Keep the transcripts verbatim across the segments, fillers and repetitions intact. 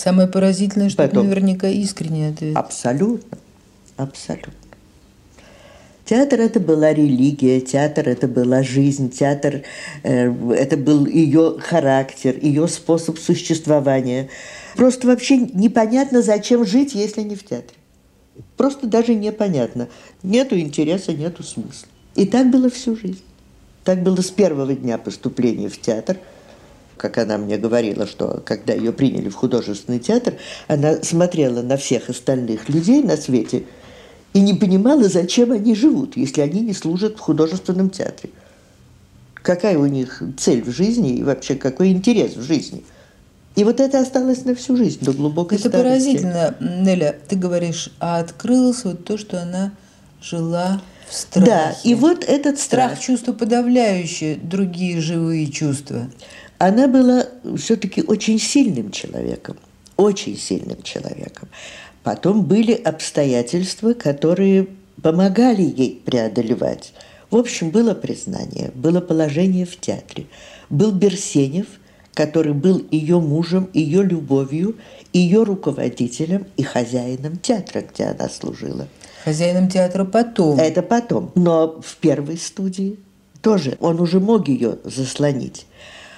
Самое поразительное, что Потом... это наверняка искренний ответ. Абсолютно, абсолютно. Театр – это была религия, театр – это была жизнь, театр э, – это был ее характер, ее способ существования. Просто вообще непонятно, зачем жить, если не в театре. Просто даже непонятно. Нету интереса, нету смысла. И так было всю жизнь. Так было с первого дня поступления в театр. Как она мне говорила, что когда ее приняли в художественный театр, она смотрела на всех остальных людей на свете и не понимала, зачем они живут, если они не служат в художественном театре. Какая у них цель в жизни и вообще какой интерес в жизни. И вот это осталось на всю жизнь, до глубокой это старости. Поразительно, Неля, ты говоришь, а открылось вот то, что она жила в страхе. Да, и вот этот страх. Страх – чувство подавляющее другие живые чувства. Она была все-таки очень сильным человеком, очень сильным человеком. Потом были обстоятельства, которые помогали ей преодолевать. В общем, было признание, было положение в театре. Был Берсенев, который был ее мужем, ее любовью, ее руководителем и хозяином театра, где она служила. Хозяином театра потом. Это потом. Но в первой студии тоже он уже мог ее заслонить.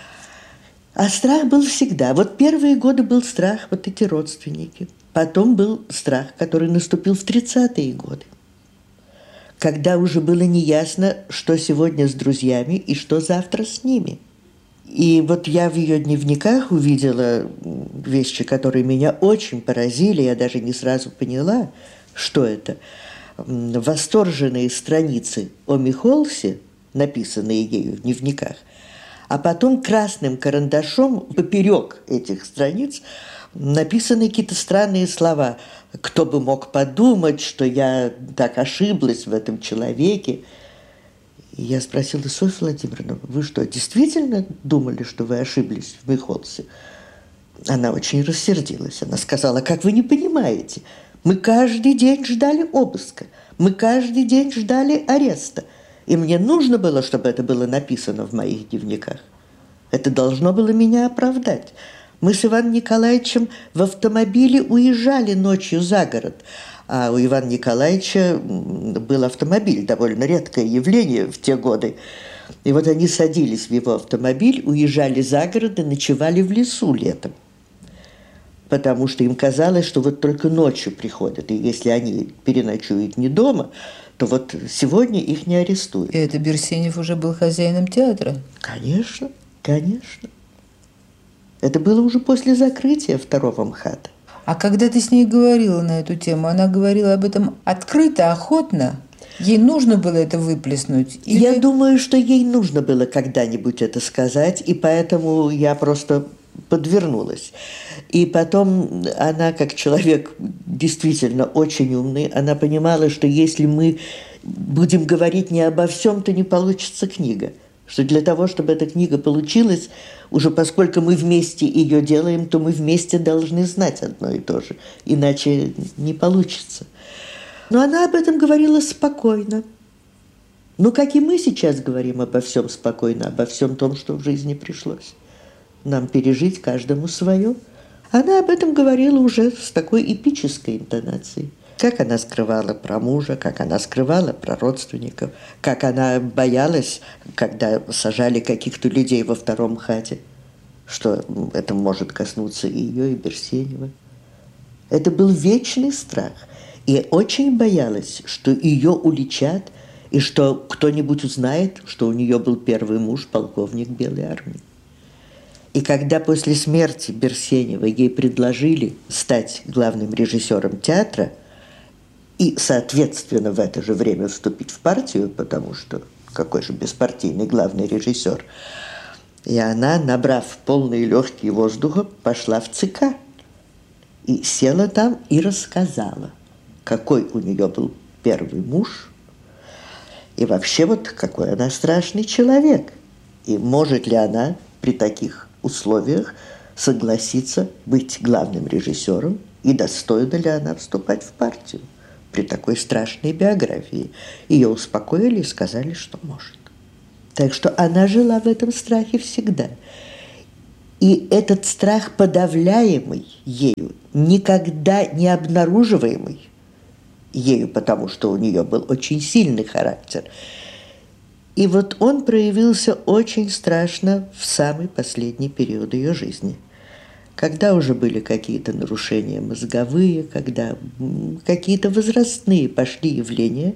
А страх был всегда. Вот первые годы был страх, вот эти родственники. Потом был страх, который наступил в тридцатые годы, когда уже было неясно, что сегодня с друзьями и что завтра с ними. И вот я в ее дневниках увидела вещи, которые меня очень поразили, я даже не сразу поняла, что это. Восторженные страницы о Михолсе, написанные ею в дневниках, а потом красным карандашом поперек этих страниц написаны какие-то странные слова. «Кто бы мог подумать, что я так ошиблась в этом человеке?» И я спросила: Софья Владимировна, вы что, действительно думали, что вы ошиблись в Михолсе? Она очень рассердилась. Она сказала: как вы не понимаете? Мы каждый день ждали обыска, мы каждый день ждали ареста. И мне нужно было, чтобы это было написано в моих дневниках. Это должно было меня оправдать. Мы с Иваном Николаевичем в автомобиле уезжали ночью за город. А у Ивана Николаевича был автомобиль, довольно редкое явление в те годы. И вот они садились в его автомобиль, уезжали за город и ночевали в лесу летом. Потому что им казалось, что вот только ночью приходят. И если они переночуют не дома, то вот сегодня их не арестуют. И это Берсенев уже был хозяином театра? Конечно, конечно. Это было уже после закрытия второго МХАТа. А когда ты с ней говорила на эту тему, она говорила об этом открыто, охотно? Ей нужно было это выплеснуть? Или... Я думаю, что ей нужно было когда-нибудь это сказать, и поэтому я просто подвернулась. И потом она, как человек действительно очень умный, она понимала, что если мы будем говорить не обо всем, то не получится книга. Что для того, чтобы эта книга получилась, уже поскольку мы вместе ее делаем, то мы вместе должны знать одно и то же, иначе не получится. Но она об этом говорила спокойно. Ну, как и мы сейчас говорим обо всем спокойно, обо всем том, что в жизни пришлось нам пережить каждому свое. Она об этом говорила уже с такой эпической интонацией. Как она скрывала про мужа, как она скрывала про родственников, как она боялась, когда сажали каких-то людей во втором МХАТе, что это может коснуться и ее, и Берсенева. Это был вечный страх. И очень боялась, что ее уличат, и что кто-нибудь узнает, что у нее был первый муж, полковник Белой армии. И когда после смерти Берсенева ей предложили стать главным режиссером театра и, соответственно, в это же время вступить в партию, потому что какой же беспартийный главный режиссер, и она, набрав полные легкие воздуха, пошла в ЦК и села там и рассказала, какой у нее был первый муж, и вообще вот какой она страшный человек, и может ли она при таких условиях согласиться быть главным режиссером, и достойна ли она вступать в партию при такой страшной биографии. Ее успокоили и сказали, что может. Так что она жила в этом страхе всегда. И этот страх, подавляемый ею, никогда не обнаруживаемый ею, потому что у нее был очень сильный характер. И вот он проявился очень страшно в самый последний период ее жизни, когда уже были какие-то нарушения мозговые, когда какие-то возрастные пошли явления.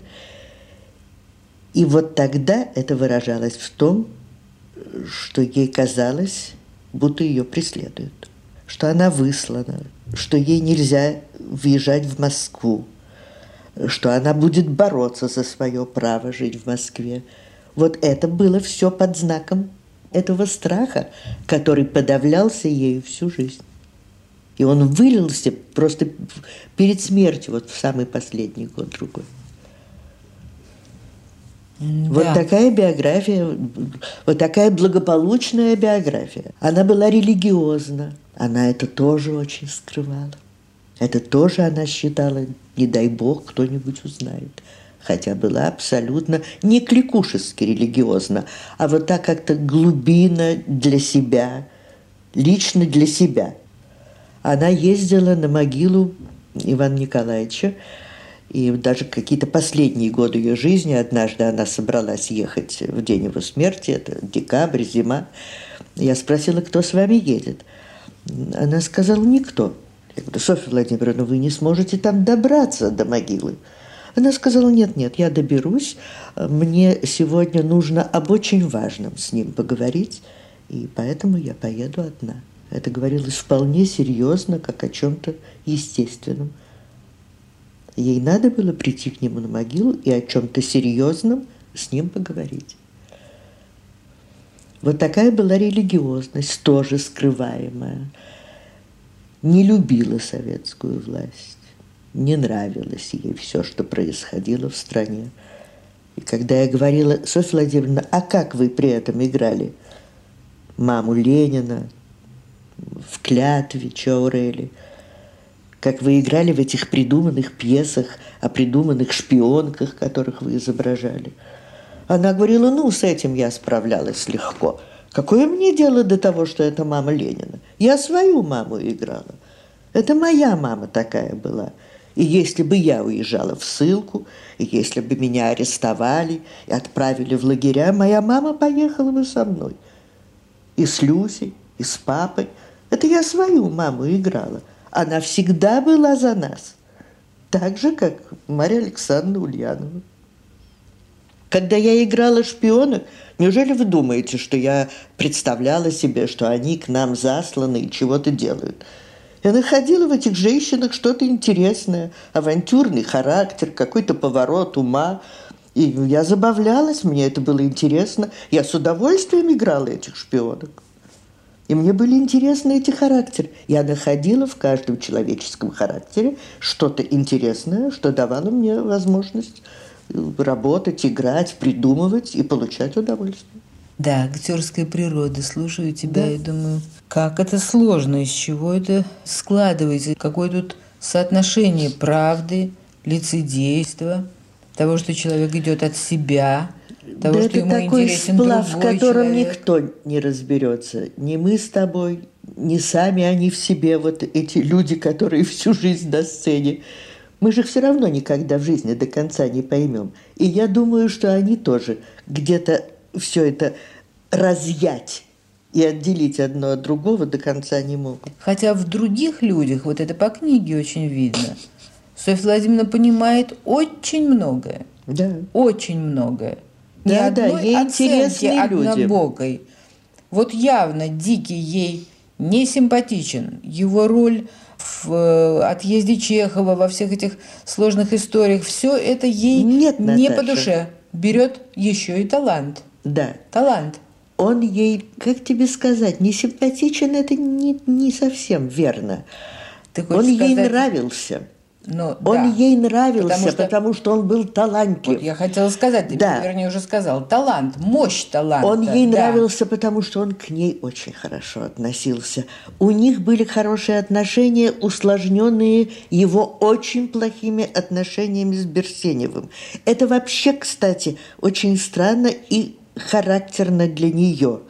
И вот тогда это выражалось в том, что ей казалось, будто ее преследуют, что она выслана, что ей нельзя въезжать в Москву, что она будет бороться за свое право жить в Москве. Вот это было все под знаком этого страха, который подавлялся ею всю жизнь. И он вылился просто перед смертью, вот в самый последний год-другой. Да. Вот такая биография, вот такая благополучная биография. Она была религиозна, она это тоже очень скрывала. Это тоже она считала, не дай бог, кто-нибудь узнает. Хотя была абсолютно не кликушески религиозна, а вот так как-то глубинно для себя, лично для себя. Она ездила на могилу Ивана Николаевича, и даже какие-то последние годы ее жизни, однажды она собралась ехать в день его смерти, это декабрь, зима. Я спросила, кто с вами едет. Она сказала, никто. Я говорю, Софья Владимировна, вы не сможете там добраться до могилы. Она сказала, нет-нет, я доберусь, мне сегодня нужно об очень важном с ним поговорить, и поэтому я поеду одна. Это говорилось вполне серьезно, как о чем-то естественном. Ей надо было прийти к нему на могилу и о чем-то серьезном с ним поговорить. Вот такая была религиозность, тоже скрываемая. Не любила советскую власть, не нравилось ей все, что происходило в стране. И когда я говорила, Софья Владимировна, а как вы при этом играли маму Ленина в «Клятве» Чаурели, как вы играли в этих придуманных пьесах о придуманных шпионках, которых вы изображали. Она говорила, ну, с этим я справлялась легко. Какое мне дело до того, что это мама Ленина? Я свою маму играла. Это моя мама такая была. И если бы я уезжала в ссылку, и если бы меня арестовали и отправили в лагеря, моя мама поехала бы со мной. И с Люсей, и с папой. Это я свою маму играла. Она всегда была за нас. Так же, как Марья Александровна Ульянова. Когда я играла шпиона, неужели вы думаете, что я представляла себе, что они к нам засланы и чего-то делают? Я находила в этих женщинах что-то интересное, авантюрный характер, какой-то поворот ума. И я забавлялась, мне это было интересно. Я с удовольствием играла этих шпионок. И мне были интересны эти характеры. Я находила в каждом человеческом характере что-то интересное, что давало мне возможность работать, играть, придумывать и получать удовольствие. Да, актерская природа. Слушаю тебя, да. И думаю, как это сложно, из чего это складывается, какое тут соотношение правды, лицедейства, того, что человек идет от себя, того, да, что это ему такой интересен сплав, в другой котором человек. никто не разберется. Ни мы с тобой, ни сами они в себе, вот эти люди, которые всю жизнь на сцене. Мы же все равно никогда в жизни до конца не поймем. И я думаю, что они тоже где-то все это разъять и отделить одно от другого до конца не могут. Хотя в других людях, вот это по книге очень видно, Софья Владимировна понимает очень многое. Да. Очень многое. Ни Да, да, одной ей оценки интересны люди. однобокой. Вот явно Дикий ей не симпатичен. Его роль в отъезде Чехова, во всех этих сложных историях, все это ей Нет, не Наташа. по душе. Берет еще и талант. Да. Талант. Он ей, как тебе сказать, не симпатичен, это не, не совсем верно. Ты Он ей сказать... нравился. Но, он да, ей нравился, потому что... потому что он был талантлив. Вот я хотела сказать, ты, да. вернее, уже сказал. Талант, мощь таланта. Он ей да. нравился, потому что он к ней очень хорошо относился. У них были хорошие отношения, усложненные его очень плохими отношениями с Берсеневым. Это вообще, кстати, очень странно и характерно для нее.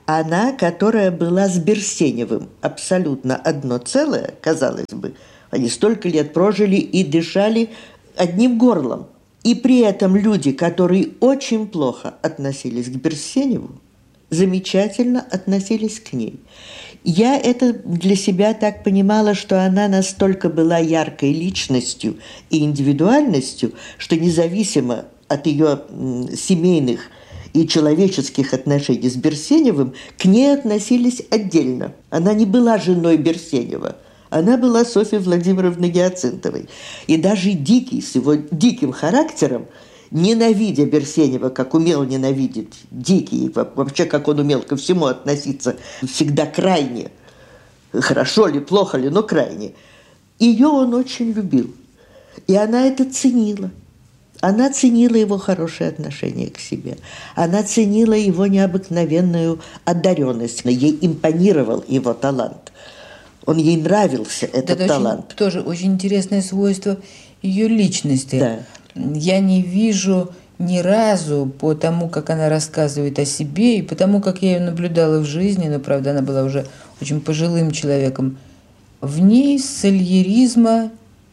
Она, которая была с Берсеневым абсолютно одно целое, казалось бы, они столько лет прожили и дышали одним горлом. И при этом люди, которые очень плохо относились к Берсеневу, замечательно относились к ней. Я это для себя так понимала, что она настолько была яркой личностью и индивидуальностью, что независимо от ее семейных и человеческих отношений с Берсеневым, к ней относились отдельно. Она не была женой Берсенева. Она была Софьей Владимировной Гиацинтовой. И даже Дикий с его диким характером, ненавидя Берсенева, как умел ненавидеть Дикий, вообще как он умел ко всему относиться, всегда крайне, хорошо ли, плохо ли, но крайне, ее он очень любил. И она это ценила. Она ценила его хорошее отношение к себе. Она ценила его необыкновенную одаренность. Ей импонировал его талант. Он ей нравился, этот это талант. Очень, тоже очень интересное свойство ее личности. Да. Я не вижу ни разу по тому, как она рассказывает о себе, и по тому, как я ее наблюдала в жизни, но, правда, она была уже очень пожилым человеком, в ней сальеризма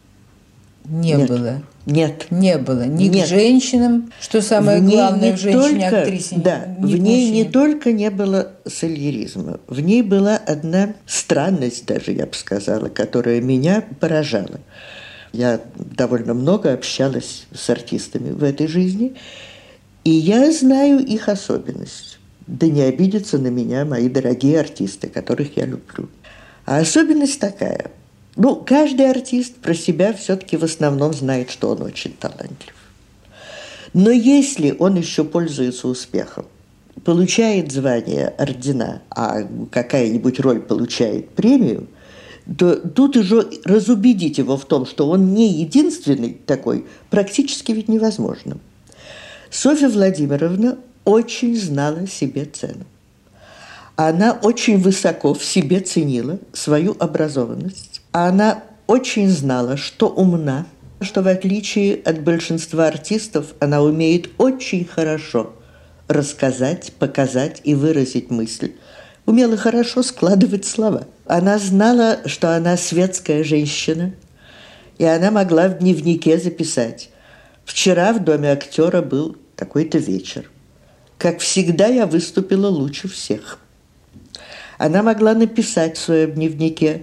не Нет. было. Нет. Не было. Ни Нет. к женщинам, что самое в главное в только, женщине-актрисе. Да, ни в ней мужчине. не только не было сальеризма, в ней была одна странность даже, я бы сказала, которая меня поражала. Я довольно много общалась с артистами в этой жизни, и я знаю их особенность. Да не обидятся на меня мои дорогие артисты, которых я люблю. А особенность такая – ну, каждый артист про себя все-таки в основном знает, что он очень талантлив. Но если он еще пользуется успехом, получает звание, ордена, а какая-нибудь роль получает премию, то тут уже разубедить его в том, что он не единственный такой, практически ведь невозможно. Софья Владимировна очень знала себе цену. Она очень высоко в себе ценила свою образованность. Она очень знала, что умна, что в отличие от большинства артистов она умеет очень хорошо рассказать, показать и выразить мысль. Умела хорошо складывать слова. Она знала, что она светская женщина, и она могла в дневнике записать: «Вчера в Доме актера был такой-то вечер. Как всегда, я выступила лучше всех». Она могла написать в своем дневнике: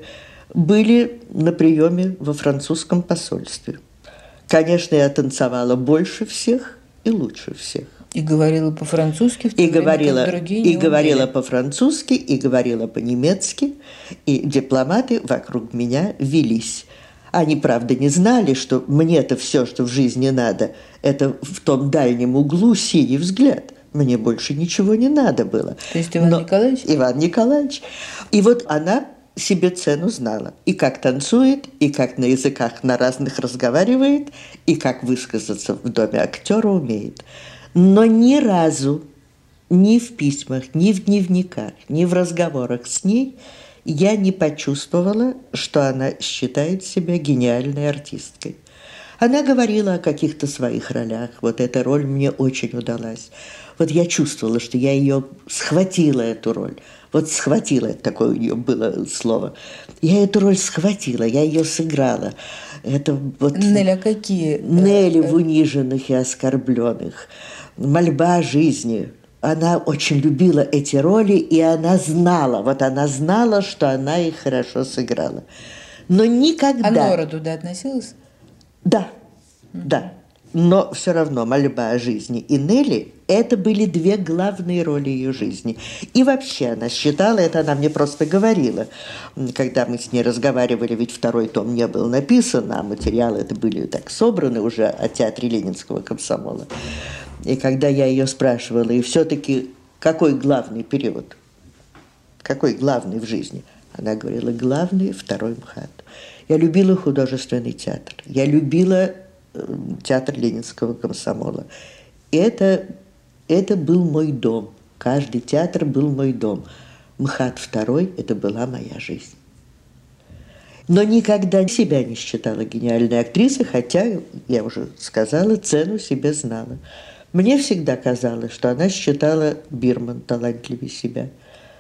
«Были на приеме во французском посольстве. Конечно, я танцевала больше всех и лучше всех». И говорила по-французски, в то и время говорила, как другие и не говорила умели. по-французски, и говорила по-немецки, и дипломаты вокруг меня велись. Они, правда, не знали, что мне-то все, что в жизни надо, это в том дальнем углу синий взгляд. Мне больше ничего не надо было. То есть Иван Но... Николаевич? Иван Николаевич. И вот она себе цену знала. И как танцует, и как на языках на разных разговаривает, и как высказаться в Доме актера умеет. Но ни разу, ни в письмах, ни в дневниках, ни в разговорах с ней я не почувствовала, что она считает себя гениальной артисткой. Она говорила о каких-то своих ролях. Вот эта роль мне очень удалась. Вот я чувствовала, что я ее схватила, эту роль. Вот схватила, такое у нее было слово. Я эту роль схватила, я ее сыграла. Это вот... Нелли, а какие? Нелли в «Униженных и оскорбленных», «Мольба о жизни». Она очень любила эти роли, и она знала, вот она знала, что она их хорошо сыграла. Но никогда... А Нора туда относилась? Да, да. Но все равно «Мольба о жизни» и Нелли – это были две главные роли ее жизни. И вообще она считала, это она мне просто говорила, когда мы с ней разговаривали, ведь второй том не был написан, а материалы это были так собраны уже о театре Ленинского комсомола. И когда я ее спрашивала, и все-таки какой главный период, какой главный в жизни, она говорила: главный второй МХАТ. Я любила художественный театр, я любила театр Ленинского комсомола. И это, это был мой дом. Каждый театр был мой дом. МХАТ второй – это была моя жизнь. Но никогда себя не считала гениальной актрисой, хотя, я уже сказала, цену себе знала. Мне всегда казалось, что она считала Бирман талантливее себя.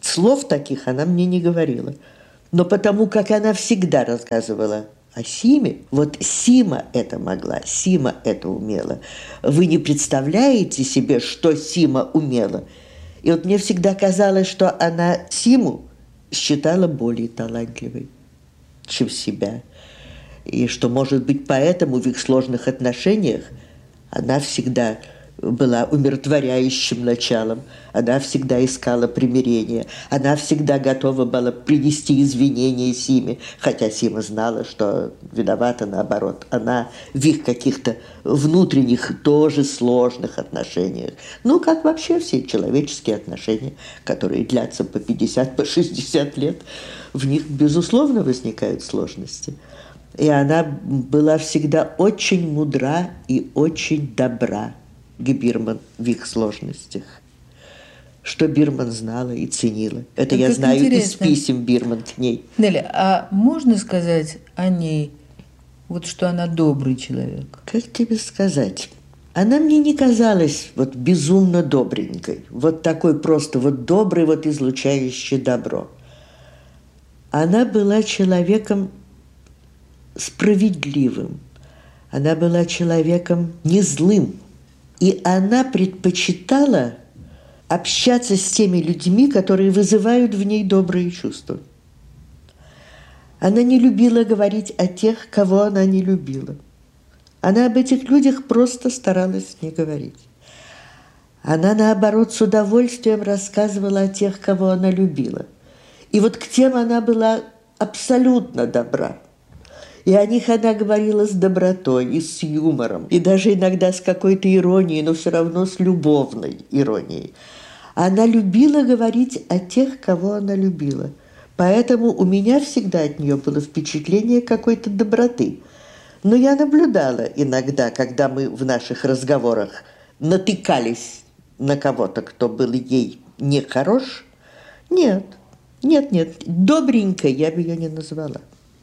слов таких она мне не говорила. Но потому как она всегда рассказывала о Симе, вот Сима это могла, Сима это умела. Вы не представляете себе, что Сима умела. И вот мне всегда казалось, что она Симу считала более талантливой, чем себя. И что, может быть, поэтому в их сложных отношениях она всегда была умиротворяющим началом, она всегда искала примирения, она всегда готова была принести извинения Симе, хотя Сима знала, что виновата наоборот. Она в их каких-то внутренних тоже сложных отношениях. Ну, как вообще все человеческие отношения, которые длятся по пятьдесят, по шестьдесят лет, в них, безусловно, возникают сложности. И она была всегда очень мудра и очень добра к Бирман в их сложностях. Что Бирман знала и ценила. Это я знаю интересно. Из писем Бирман к ней. Неля, а можно сказать о ней, вот что она добрый человек? Как тебе сказать? Она мне не казалась вот безумно добренькой. Вот такой просто вот добрый, вот излучающий добро. Она была человеком справедливым. Она была человеком не злым. И она предпочитала общаться с теми людьми, которые вызывают в ней добрые чувства. Она не любила говорить о тех, кого она не любила. Она об этих людях просто старалась не говорить. Она, наоборот, с удовольствием рассказывала о тех, кого она любила. И вот к тем она была абсолютно добра. И о них она говорила с добротой и с юмором, и даже иногда с какой-то иронией, но все равно с любовной иронией. Она любила говорить о тех, кого она любила. Поэтому у меня всегда от нее было впечатление какой-то доброты. Но я наблюдала иногда, когда мы в наших разговорах натыкались на кого-то, кто был ей нехорош. Нет, нет, нет, добренькой я бы ее не назвала.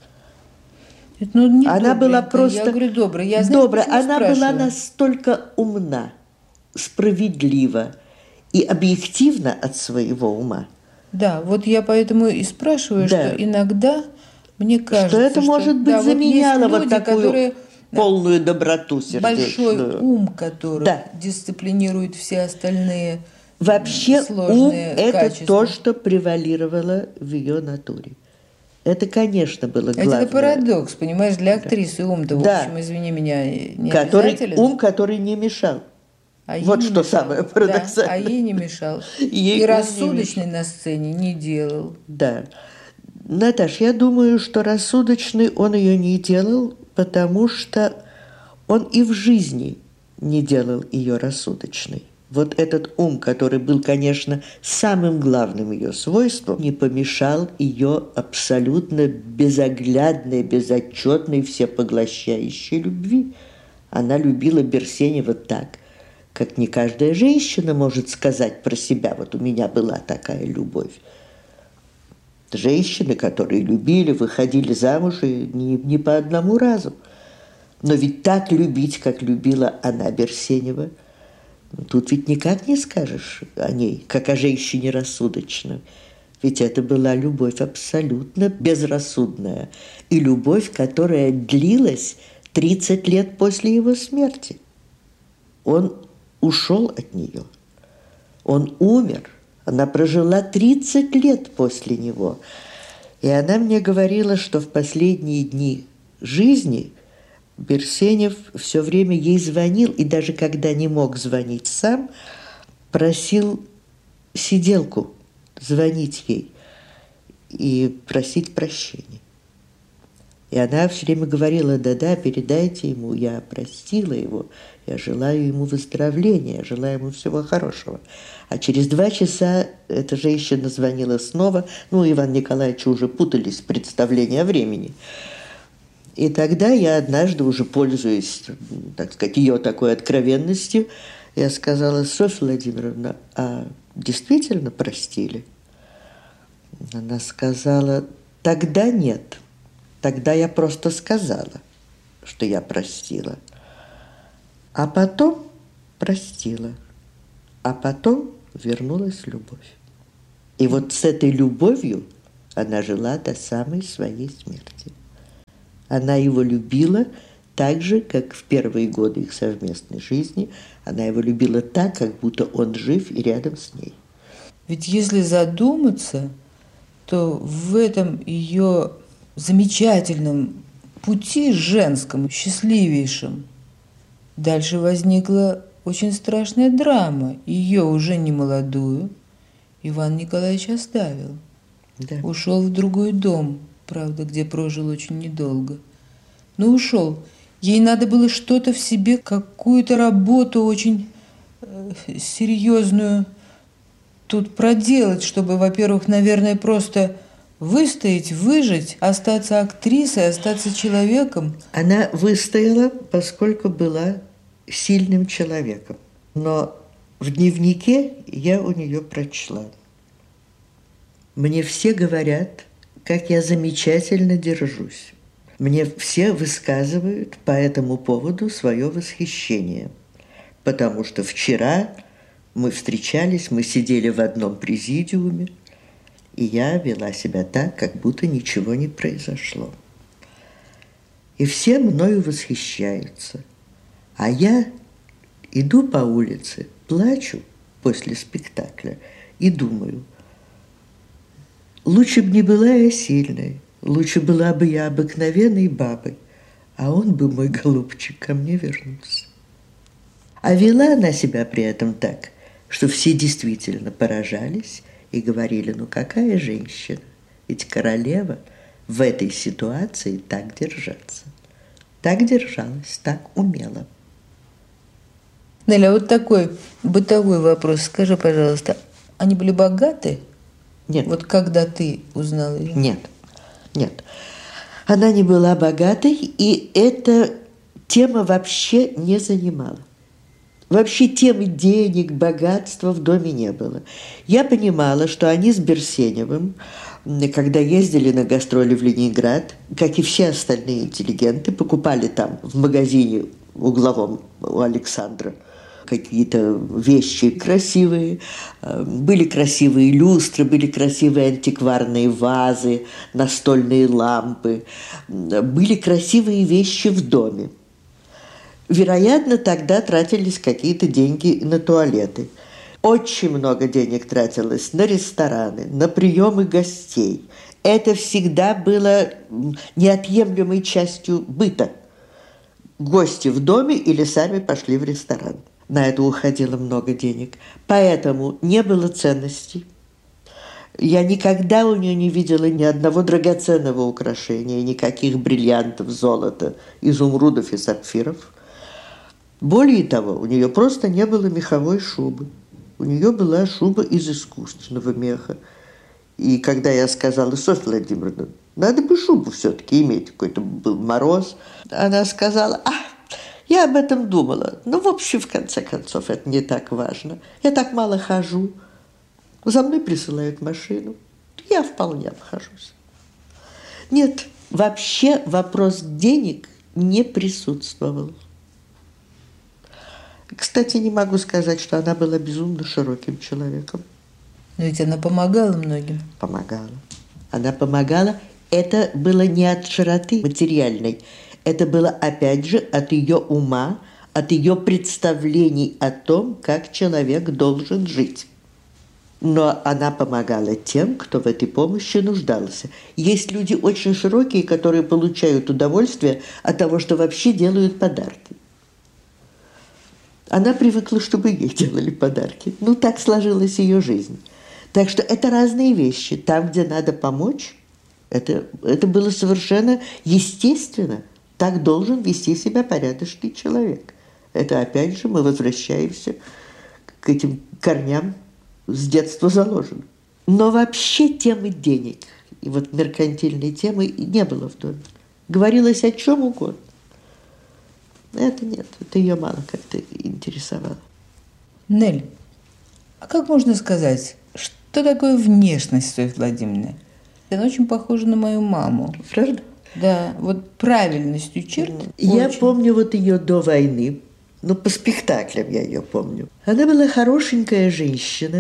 Ну, не она была просто... Я говорю добрая. Я, знаешь, добрая. Она была настолько умна, справедлива и объективна от своего ума. Да, вот я поэтому и спрашиваю, да. что иногда мне кажется, что это, что, может быть, да, заменяло вот, вот люди, такую которые, полную доброту сердечную. Большой ум, который да. дисциплинирует все остальные Вообще сложные ум – это качества. То, что превалировало в ее натуре. Это, конечно, было главное. Это парадокс, понимаешь, для актрисы ум-то, в да. общем, извини меня, не который, обязателен. Ум, который не мешал. А вот что мешал. самое парадоксальное. Да, а ей не мешал. Ей и рассудочный на сцене не делал. Да. Наташ, я думаю, что рассудочный он ее не делал, потому что он и в жизни не делал ее рассудочной. Вот этот ум, который был, конечно, самым главным ее свойством, не помешал ее абсолютно безоглядной, безотчетной, всепоглощающей любви. Она любила Берсенева так, как не каждая женщина может сказать про себя, вот у меня была такая любовь. Женщины, которые любили, выходили замуж и не, не по одному разу. Но ведь так любить, как любила она Берсенева, тут ведь никак не скажешь о ней, как о женщине рассудочной. Ведь это была любовь абсолютно безрассудная. И любовь, которая длилась тридцать лет после его смерти. Он ушел от нее. Он умер. Она прожила тридцать лет после него. И она мне говорила, что в последние дни жизни Берсенев все время ей звонил, и даже когда не мог звонить сам, просил сиделку звонить ей и просить прощения. И она все время говорила: да-да, передайте ему, я простила его, я желаю ему выздоровления, я желаю ему всего хорошего. А через два часа эта женщина звонила снова, ну, Иван Николаевич уже путались представления о времени. И тогда я однажды, уже пользуясь, так сказать, ее такой откровенностью, я сказала: Софья Владимировна, а действительно простили? Она сказала: тогда нет. Тогда я просто сказала, что я простила. А потом простила. А потом вернулась любовь. И вот с этой любовью она жила до самой своей смерти. Она его любила так же, как в первые годы их совместной жизни. Она его любила так, как будто он жив и рядом с ней. Ведь если задуматься, то в этом ее замечательном пути женском, счастливейшем, дальше возникла очень страшная драма. Ее уже не молодую Иван Николаевич оставил. Да. Ушел в другой дом, правда, где прожил очень недолго. Но ушел. Ей надо было что-то в себе, какую-то работу очень э, серьезную тут проделать, чтобы, во-первых, наверное, просто выстоять, выжить, остаться актрисой, остаться человеком. Она выстояла, поскольку была сильным человеком. Но в дневнике я у нее прочла. Мне все говорят, как я замечательно держусь. Мне все высказывают по этому поводу свое восхищение. Потому что вчера мы встречались, мы сидели в одном президиуме, и я вела себя так, как будто ничего не произошло. И все мною восхищаются. А я иду по улице, плачу после спектакля и думаю, лучше бы не была я сильной, лучше была бы я обыкновенной бабой, а он бы, мой голубчик, ко мне вернулся. А вела она себя при этом так, что все действительно поражались и говорили, ну какая женщина, ведь королева в этой ситуации так держаться. Так держалась, так умела. Неля, вот такой бытовой вопрос. Скажи, пожалуйста, они были богаты? Нет. Вот когда ты узнала ее? Нет, нет. Она не была богатой, и эта тема вообще не занимала. Вообще темы денег, богатства в доме не было. Я понимала, что они с Берсеневым, когда ездили на гастроли в Ленинград, как и все остальные интеллигенты, покупали там в магазине угловом у Александра какие-то вещи красивые. Были красивые люстры, были красивые антикварные вазы, настольные лампы. Были красивые вещи в доме. Вероятно, тогда тратились какие-то деньги на туалеты. Очень много денег тратилось на рестораны, на приемы гостей. Это всегда было неотъемлемой частью быта. Гости в доме или сами пошли в ресторан. На это уходило много денег. Поэтому не было ценностей. Я никогда у нее не видела ни одного драгоценного украшения, никаких бриллиантов, золота, изумрудов и сапфиров. Более того, у нее просто не было меховой шубы. У нее была шуба из искусственного меха. И когда я сказала, Софья Владимировна, надо бы шубу все-таки иметь, какой-то был мороз, она сказала, а, я об этом думала. Ну, в общем, в конце концов, это не так важно. Я так мало хожу. За мной присылают машину. Я вполне обхожусь. Нет, вообще вопрос денег не присутствовал. Кстати, не могу сказать, что она была безумно широким человеком. Но ведь она помогала многим. Помогала. Она помогала. Это было не от широты материальной. Это было, опять же, от ее ума, от ее представлений о том, как человек должен жить. Но она помогала тем, кто в этой помощи нуждался. Есть люди очень широкие, которые получают удовольствие от того, что вообще делают подарки. Она привыкла, чтобы ей делали подарки. Ну, так сложилась ее жизнь. Так что это разные вещи. Там, где надо помочь, это, это было совершенно естественно. Так должен вести себя порядочный человек. Это, опять же, мы возвращаемся к этим корням, с детства заложено. Но вообще темы денег и вот меркантильной темы не было в доме. Говорилось о чем угодно. Это нет, это ее мало как-то интересовало. Нель, а как можно сказать, что такое внешность Софьи Владимировны? Она очень похожа на мою маму. Правда? Да, вот правильностью черт. Я очень. помню вот ее до войны, ну, по спектаклям я ее помню. Она была хорошенькая женщина,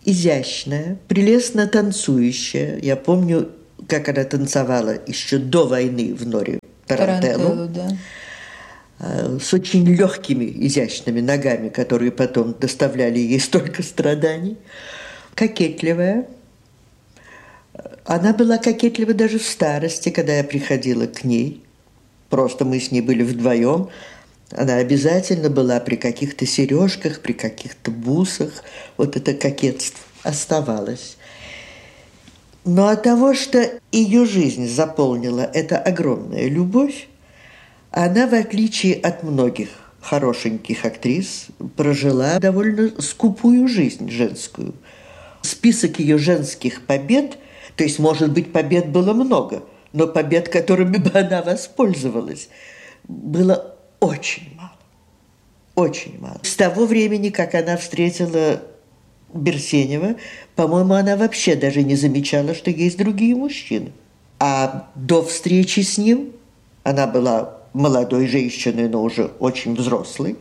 изящная, прелестно танцующая. Я помню, как она танцевала еще до войны в Норе Тарантеллу, да. С очень легкими, изящными ногами, которые потом доставляли ей столько страданий. Кокетливая. Она была кокетлива даже в старости, когда я приходила к ней. Просто мы с ней были вдвоем. Она обязательно была при каких-то сережках, при каких-то бусах. Вот это кокетство оставалось. Но от того, что ее жизнь заполнила эта огромная любовь, она, в отличие от многих хорошеньких актрис, прожила довольно скупую жизнь женскую. Список ее женских побед, то есть, может быть, побед было много, но побед, которыми бы она воспользовалась, было очень мало. Очень мало. С того времени, как она встретила Берсенева, по-моему, она вообще даже не замечала, что есть другие мужчины. А до встречи с ним она была молодой женщиной, но уже очень взрослой.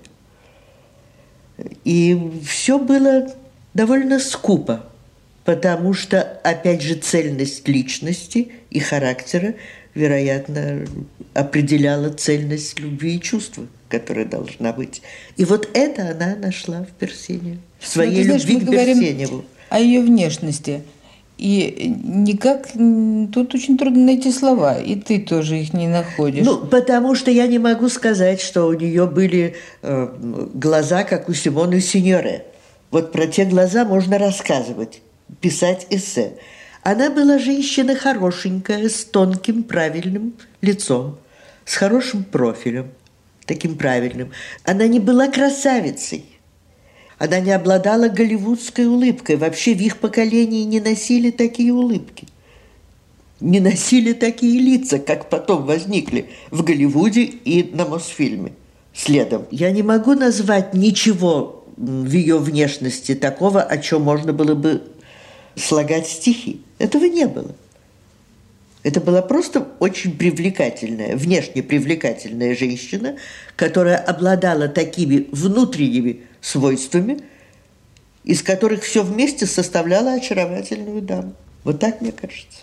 И все было довольно скупо, потому что, опять же, цельность личности и характера, вероятно, определяла цельность любви и чувства, которая должна быть. И вот это она нашла в Берсеневе, в своей ну, любви знаешь, к Берсеневу. О ее внешности. И никак, тут очень трудно найти слова, и ты тоже их не находишь. Ну, потому что я не могу сказать, что у нее были э, глаза, как у Симоны Синьоре. Вот про те глаза можно рассказывать, писать эссе. Она была женщина хорошенькая, с тонким, правильным лицом, с хорошим профилем, таким правильным. Она не была красавицей. Она не обладала голливудской улыбкой. Вообще в их поколении не носили такие улыбки. Не носили такие лица, как потом возникли в Голливуде и на Мосфильме следом. Я не могу назвать ничего в ее внешности такого, о чем можно было бы слагать стихи. Этого не было. Это была просто очень привлекательная, внешне привлекательная женщина, которая обладала такими внутренними свойствами, из которых все вместе составляло очаровательную даму. Вот так мне кажется.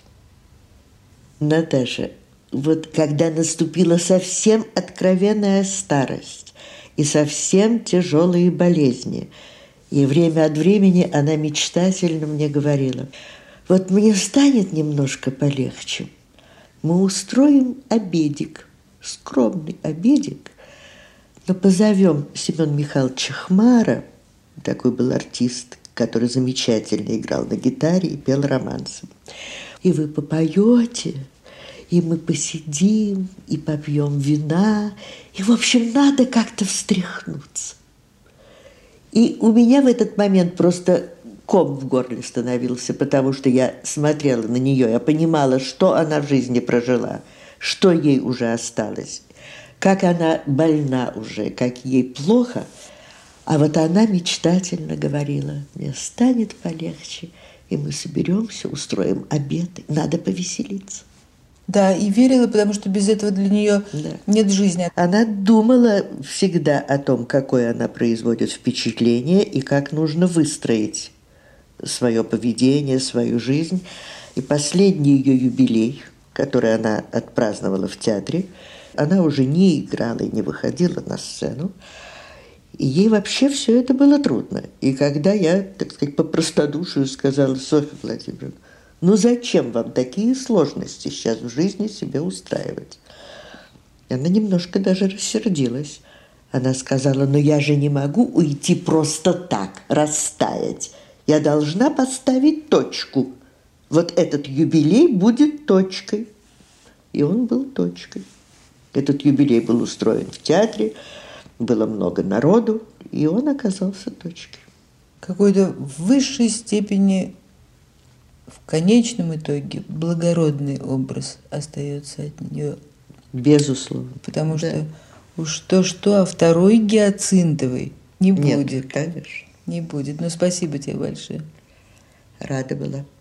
Наташа, вот когда наступила совсем откровенная старость и совсем тяжелые болезни, и время от времени она мечтательно мне говорила: вот мне станет немножко полегче, мы устроим обедик, скромный обедик, но позовем Семена Михайловича Хмара, такой был артист, который замечательно играл на гитаре и пел романсы. И вы попоете, и мы посидим, и попьем вина, и, в общем, надо как-то встряхнуться. И у меня в этот момент просто ком в горле становился, потому что я смотрела на нее, я понимала, что она в жизни прожила, что ей уже осталось, как она больна уже, как ей плохо. А вот она мечтательно говорила: мне станет полегче, и мы соберемся, устроим обед, надо повеселиться. Да, и верила, потому что без этого для нее да. нет жизни. Она думала всегда о том, какое она производит впечатление и как нужно выстроить свое поведение, свою жизнь. И последний ее юбилей, который она отпраздновала в театре, она уже не играла и не выходила на сцену. И ей вообще все это было трудно. И когда я, так сказать, по простодушию сказала: Софья Владимировна, ну зачем вам такие сложности сейчас в жизни себе устраивать? Она немножко даже рассердилась. Она сказала: ну я же не могу уйти просто так, растаять. Я должна поставить точку. Вот этот юбилей будет точкой. И он был точкой. Этот юбилей был устроен в театре, было много народу, и он оказался точкой. Какой-то в высшей степени, в конечном итоге, благородный образ остается от нее. Безусловно. Потому да. что уж то-что, а второй гиацинтовой не Нет, будет. конечно. Не будет. Ну, спасибо тебе большое. Рада была.